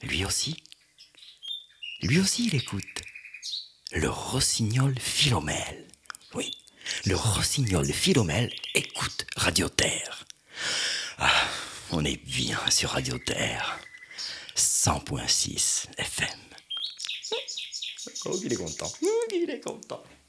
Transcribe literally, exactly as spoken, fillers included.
Lui aussi Lui aussi, il écoute. Le rossignol Philomèle. Oui, le rossignol Philomèle écoute Radio Terre. Ah, on est bien sur Radio Terre. cent virgule six F M. Oh, il est content. Oh, il est content.